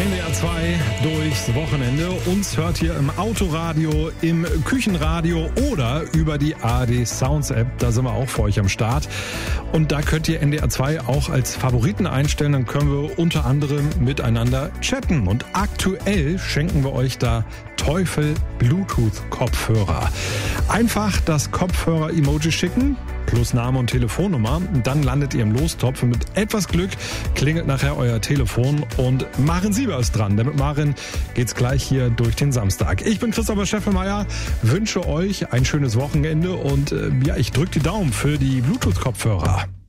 NDR 2 durchs Wochenende. Uns hört ihr im Autoradio, im Küchenradio oder über die ARD Sounds App. Da sind wir auch für euch am Start. Und da könnt ihr NDR 2 auch als Favoriten einstellen. Dann können wir unter anderem miteinander chatten. Und aktuell schenken wir euch da Teufel Bluetooth-Kopfhörer. Einfach das Kopfhörer-Emoji schicken, plus Name und Telefonnummer. Dann landet ihr im Lostopf und mit etwas Glück klingelt nachher euer Telefon und Maren Sieber ist dran. Denn mit Maren geht's gleich hier durch den Samstag. Ich bin Christopher Scheffelmeier, wünsche euch ein schönes Wochenende und ich drücke die Daumen für die Bluetooth-Kopfhörer.